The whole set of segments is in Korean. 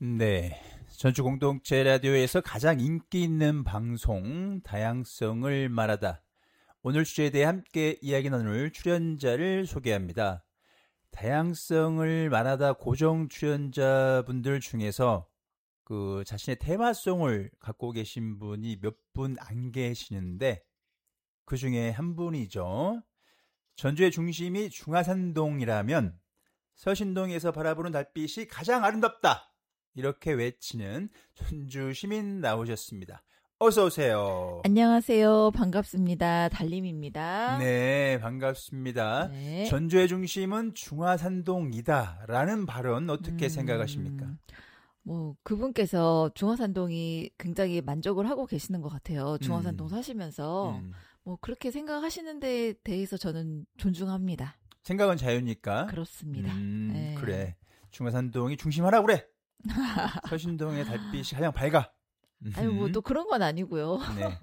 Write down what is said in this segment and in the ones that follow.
네. 전주 공동체 라디오에서 가장 인기 있는 방송, 다양성을 말하다. 오늘 주제에 대해 함께 이야기 나눌 출연자를 소개합니다. 다양성을 말하다 고정 출연자분들 중에서 그 자신의 테마송을 갖고 계신 분이 몇 분 안 계시는데 그 중에 한 분이죠. 전주의 중심이 중화산동이라면 서신동에서 바라보는 달빛이 가장 아름답다. 이렇게 외치는 전주 시민 나오셨습니다. 어서 오세요. 안녕하세요. 반갑습니다. 달림입니다. 네, 반갑습니다. 네. 전주의 중심은 중화산동이다라는 발언 어떻게 생각하십니까? 그분께서 중화산동이 굉장히 만족을 하고 계시는 것 같아요. 중화산동 사시면서. 그렇게 생각하시는 데에 대해서 저는 존중합니다. 생각은 자유니까. 그렇습니다. 네. 그래. 중화산동이 중심하라고 그래. 서신동의 달빛이 가장 밝아. 아니, 또 그런 건 아니고요. 네.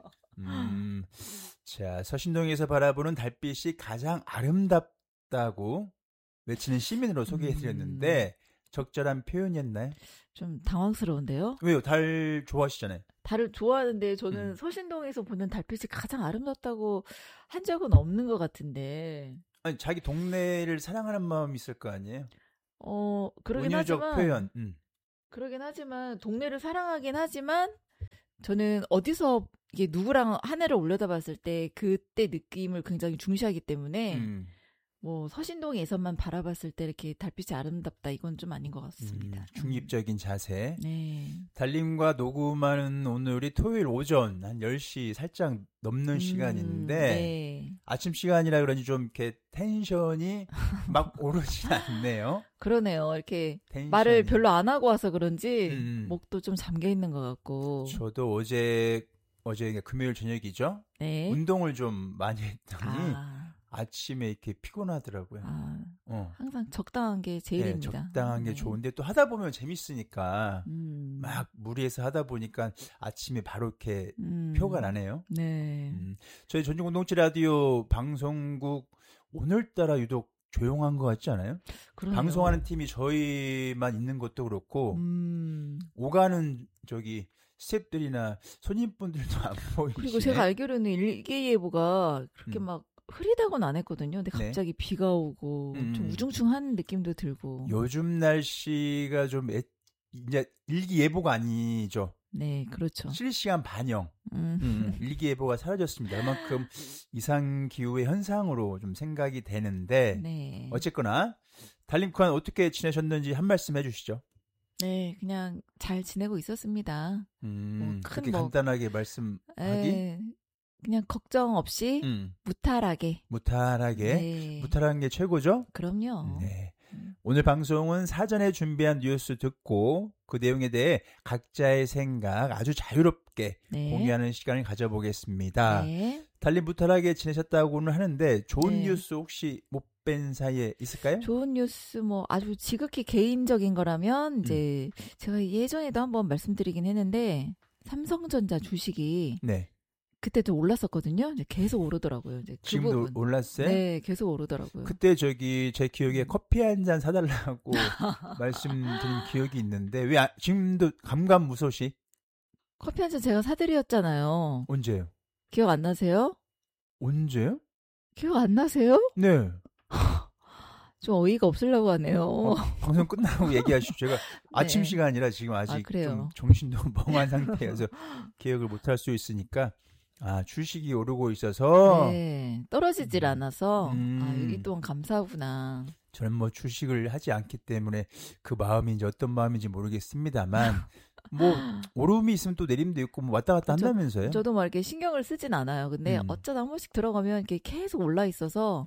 자, 서신동에서 바라보는 달빛이 가장 아름답다고 외치는 시민으로 소개해드렸는데, 적절한 표현이었나요? 좀 당황스러운데요? 왜요? 달 좋아하시잖아요. 달을 좋아하는데 저는 서신동에서 보는 달빛이 가장 아름답다고 한 적은 없는 것 같은데. 아니, 자기 동네를 사랑하는 마음이 있을 거 아니에요? 그러긴 은유적 하지만. 표현. 그러긴 하지만, 동네를 사랑하긴 하지만, 저는 어디서 이게 누구랑 한 해를 올려다봤을 때 그때 느낌을 굉장히 중시하기 때문에 서신동에서만 바라봤을 때 이렇게 달빛이 아름답다 이건 좀 아닌 것 같습니다. 중립적인 자세. 네. 달림과 녹음하는 오늘이 토요일 오전 한 10시 살짝 넘는 시간인데 네. 아침 시간이라 그런지 좀 이렇게 텐션이 막 오르진 않네요. 그러네요. 이렇게 텐션이. 말을 별로 안 하고 와서 그런지 목도 좀 잠겨 있는 것 같고. 저도 어제 금요일 저녁이죠. 네. 운동을 좀 많이 했더니 아침에 이렇게 피곤하더라고요. 항상 적당한 게 제일입니다. 네, 적당한 게 좋은데 또 하다 보면 재밌으니까 막 무리해서 하다 보니까 아침에 바로 이렇게 표가 나네요. 네. 저희 전주공동체 라디오 방송국 오늘따라 유독 조용한 것 같지 않아요? 그러네요. 방송하는 팀이 저희만 있는 것도 그렇고 오가는 스태프들이나 손님분들도 안 보이시네. 그리고 제가 알기로는 일개예보가 그렇게 막 흐리다고는 안 했거든요. 근데 갑자기 비가 오고 좀 우중충한 느낌도 들고. 요즘 날씨가 좀 이제 일기예보가 아니죠. 네, 그렇죠. 실시간 반영. 일기예보가 사라졌습니다. 그만큼 이상기후의 현상으로 좀 생각이 되는데 네. 어쨌거나 달림칸 어떻게 지내셨는지 한 말씀 해주시죠. 네, 그냥 잘 지내고 있었습니다. 그렇게 간단하게 말씀하기? 네, 그냥 걱정 없이 무탈하게. 네. 무탈한 게 최고죠? 그럼요. 네. 오늘 방송은 사전에 준비한 뉴스 듣고 그 내용에 대해 각자의 생각 아주 자유롭게 공유하는 시간을 가져보겠습니다. 네. 달리 무탈하게 지내셨다고는 하는데 좋은 네. 뉴스 혹시 못 뺀 사이에 있을까요? 좋은 뉴스 아주 지극히 개인적인 거라면 이제 제가 예전에도 한번 말씀드리긴 했는데 삼성전자 주식이 그때 좀 올랐었거든요. 이제 계속 오르더라고요. 이제 지금도 올랐어요? 네, 계속 오르더라고요. 그때 제 기억에 커피 한 잔 사달라고 말씀드린 기억이 있는데 왜 지금도 감감무소시? 커피 한 잔 제가 사드렸잖아요. 언제요? 기억 안 나세요? 언제요? 기억 안 나세요? 네. 좀 어이가 없으려고 하네요. 방송 끝나고 얘기하시죠. 제가 아침 시간이라 지금 아직 좀 정신도 멍한 상태여서 기억을 못할 수 있으니까 주식이 오르고 있어서 떨어지질 않아서 이 또한 감사하구나. 저는 주식을 하지 않기 때문에 그 마음인지 어떤 마음인지 모르겠습니다만 오름이 있으면 또 내림도 있고 왔다 갔다 한다면서요? 저도 이렇게 신경을 쓰진 않아요. 근데 어쩌다 한 번씩 들어가면 이렇게 계속 올라 있어서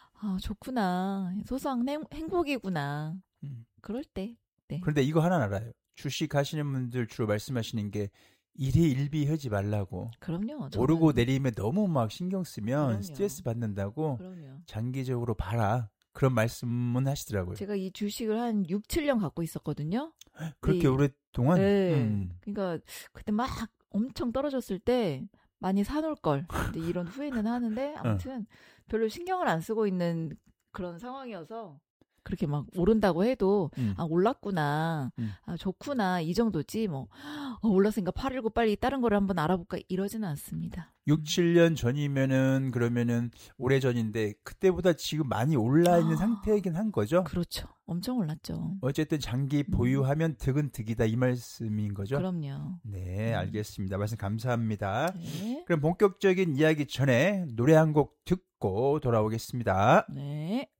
좋구나. 소소한 행복이구나. 그럴 때. 네. 그런데 이거 하나 알아요. 주식 하시는 분들 주로 말씀하시는 게 일희일비하지 말라고. 그럼요. 오르고 내리면 너무 막 신경 쓰면 그럼요. 스트레스 받는다고. 그럼요. 장기적으로 봐라. 그런 말씀은 하시더라고요. 제가 이 주식을 한 6, 7년 갖고 있었거든요. 그렇게 오랫동안? 네. 그러니까 그때 막 엄청 떨어졌을 때 많이 사놓을 걸. 근데 이런 후회는 하는데 아무튼 별로 신경을 안 쓰고 있는 그런 상황이어서 그렇게 막 오른다고 해도 아 올랐구나, 아 좋구나 이 정도지 뭐 올랐으니까 팔고 빨리 다른 거를 한번 알아볼까 이러지는 않습니다. 6, 7년 전이면은 그러면은 오래 전인데 그때보다 지금 많이 올라 있는 상태이긴 한 거죠? 그렇죠. 엄청 올랐죠. 어쨌든 장기 보유하면 득은 득이다 이 말씀인 거죠? 그럼요. 네, 알겠습니다. 말씀 감사합니다. 네. 그럼 본격적인 이야기 전에 노래 한 곡 듣고 돌아오겠습니다. 네.